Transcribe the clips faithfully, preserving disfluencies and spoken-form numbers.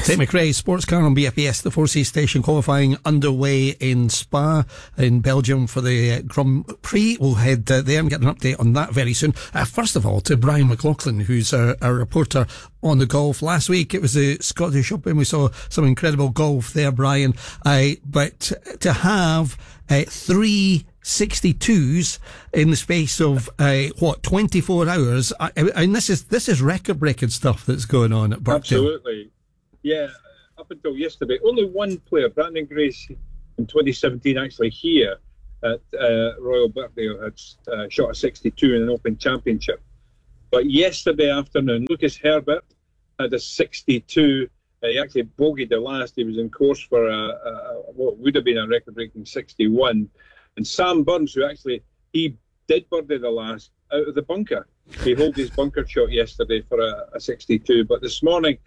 Tate McRae, sports car on B F B S, the four C station, qualifying underway in Spa in Belgium for the uh, Grand Prix. We'll head uh, there and get an update on that very soon. Uh, first of all, to Brian McLaughlin, who's our, our reporter on the golf. Last week it was the Scottish Open. We saw some incredible golf there, Brian. Uh, but to have uh, three sixty-twos in the space of uh, what twenty-four hours, I, I, and this is this is record-breaking stuff that's going on at Birkdale. Absolutely. Yeah, up until yesterday, only one player, Brandon Grace, in twenty seventeen, actually here at uh, Royal Birkdale, had uh, shot a sixty-two in an Open Championship. But yesterday afternoon, Lucas Herbert had a sixty-two. Uh, he actually bogeyed the last. He was in course for a, a, what would have been a record-breaking sixty-one. And Sam Burns, who actually, he did birdie the last out of the bunker. He held his bunker shot yesterday for a, a sixty-two. But this morning,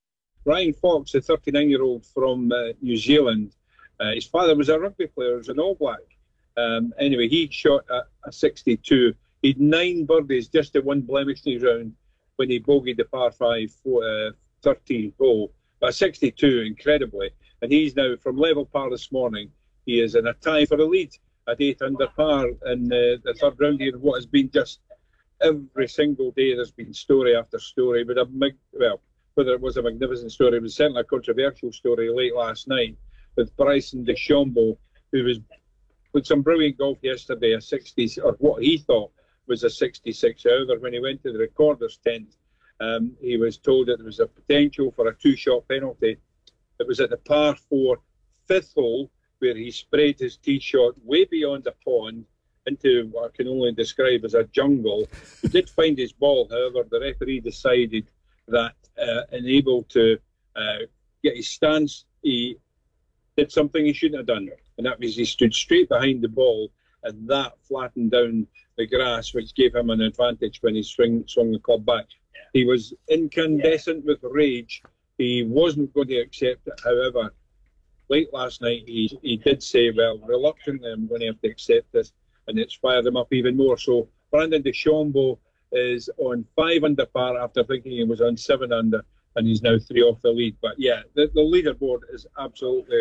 Ryan Fox, a thirty-nine-year-old from uh, New Zealand, uh, his father was a rugby player, he was an All Black. Um, anyway, he shot a, a sixty-two. He had nine birdies, just the one blemish in his round when he bogeyed the par five uh, thirteenth hole. But a sixty-two, incredibly. And he's now, from level par this morning, he is in a tie for the lead at eight under par in uh, the third round here. What has been just every single day, there's been story after story. But a mag- well, whether it was a magnificent story, it was certainly a controversial story late last night with Bryson DeChambeau, who was with some brilliant golf yesterday, a sixty, or what he thought was a sixty-six. However, when he went to the recorder's tent, um, he was told that there was a potential for a two-shot penalty. It was at the par four fifth hole where he sprayed his tee shot way beyond the pond into what I can only describe as a jungle. He did find his ball, however, the referee decided that uh, unable to uh, get his stance, he did something he shouldn't have done. And that was he stood straight behind the ball, and that flattened down the grass, which gave him an advantage when he swing, swung the club back. He was incandescent with rage. He wasn't going to accept it. However, late last night, he, he did say, well, reluctantly, I'm going to have to accept this, and it's fired him up even more. So Brandon DeChambeau is on five under par after thinking he was on seven under, and he's now three off the lead. But yeah, the, the leaderboard is absolutely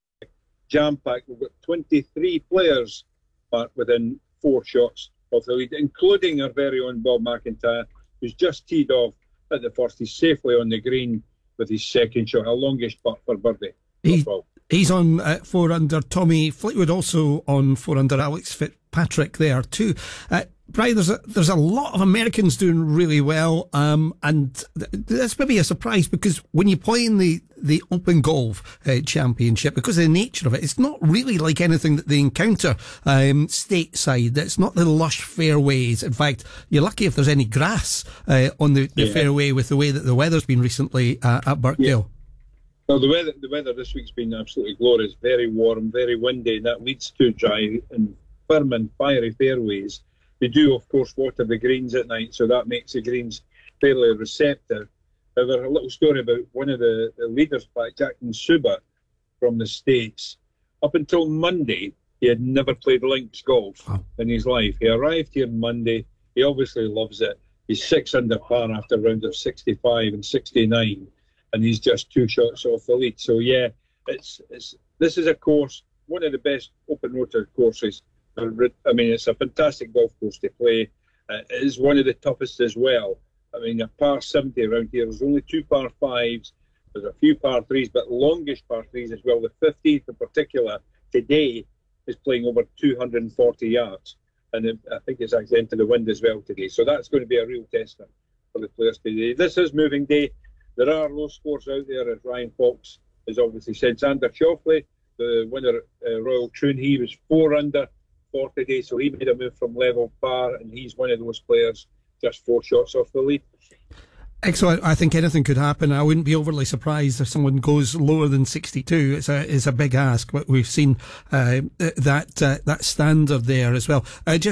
jam-packed. We've got twenty-three players within four shots of the lead, including our very own Bob McIntyre, who's just teed off at the first. He's safely on the green with his second shot, a longish putt for birdie. He, he's on uh, four under. Tommy Fleetwood also on four under. Alex Fitzpatrick there too. Uh, Brian, there's a, there's a lot of Americans doing really well, um, and th- that's maybe a surprise because when you play in the, the Open Golf uh, Championship, because of the nature of it, it's not really like anything that they encounter um, stateside. It's not the lush fairways. In fact, you're lucky if there's any grass uh, on the, the yeah. fairway with the way that the weather's been recently uh, at Birkdale. Yeah. Well, the weather the weather this week's been absolutely glorious, very warm, very windy, and that leads to dry and firm and fiery fairways. They do, of course, water the greens at night, so that makes the greens fairly receptive. However, a little story about one of the, the leaders, like Jackson Suba from the States. Up until Monday, he had never played links golf oh. in his life. He arrived here Monday. He obviously loves it. He's six under par after rounds of sixty-five and sixty-nine, and he's just two shots off the lead. So, yeah, it's it's this is a course, one of the best open water courses. I mean, it's a fantastic golf course to play. Uh, it is one of the toughest as well. I mean, a par seventy around here, there's only two par fives, there's a few par threes, but longish par threes as well. The fifteenth in particular today is playing over two hundred forty yards, and it, I think it's actually into the wind as well today. So that's going to be a real tester for the players today. This is moving day. There are low scores out there, as Ryan Fox has obviously said. Xander Schauffele, the winner, uh, Royal Troon, he was four under for today, so he made a move from level par, and he's one of those players just four shots off the lead. Excellent. I think anything could happen. I wouldn't be overly surprised if someone goes lower than sixty-two. It's a it's a big ask, but we've seen uh, that uh, that standard there as well. Uh, just yeah. fi-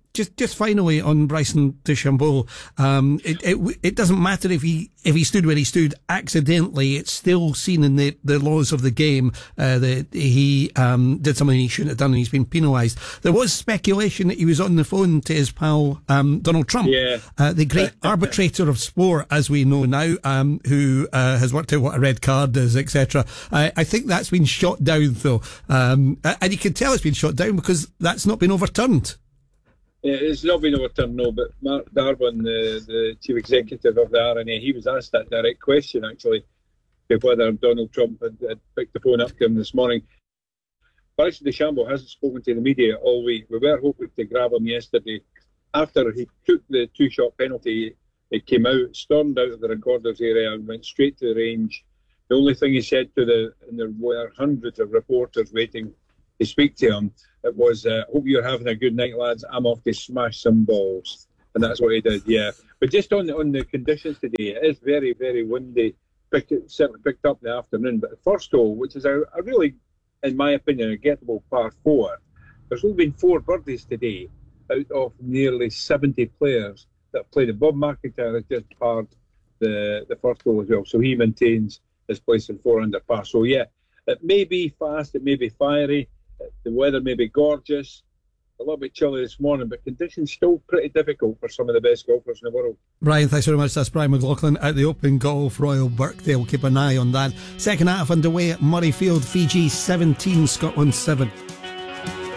just just finally on Bryson DeChambeau, um, it, it it doesn't matter if he if he stood where he stood accidentally. It's still seen in the, the laws of the game uh, that he um, did something he shouldn't have done, and he's been penalised. There was speculation that he was on the phone to his pal um, Donald Trump, yeah. uh, the great arbitrator of sport, as we know now, um, who uh, has worked out what a red card is, et cetera. I, I think that's been shot down, though, um, and you can tell it's been shot down because that's not been overturned. Yeah, it's not been overturned, no, but Mark Darwin, the, the chief executive of the R N A, he was asked that direct question, actually, of whether Donald Trump had, had picked the phone up to him this morning. Bryson DeChambeau hasn't spoken to the media all week. We were hoping to grab him yesterday. After he took the two-shot penalty, it came out, stormed out of the recorders area and went straight to the range. The only thing he said to the, and there were hundreds of reporters waiting to speak to him, it was, uh, hope you're having a good night, lads. I'm off to smash some balls. And that's what he did, yeah. But just on the, on the conditions today, it is very, very windy. Picked it, certainly picked up in the afternoon. But the first hole, which is a, a really, in my opinion, a gettable par four, there's only been four birdies today out of nearly seventy players that have played. Bob McIntyre has just parred the, the first hole as well. So he maintains his place in four under par. So, yeah, it may be fast, it may be fiery. The weather may be gorgeous, a little bit chilly this morning, but conditions still pretty difficult for some of the best golfers in the world. Brian, thanks very much. That's Brian McLaughlin at the Open Golf Royal Birkdale. Keep an eye on that. Second half underway at Murrayfield, Fiji seventeen, Scotland seven.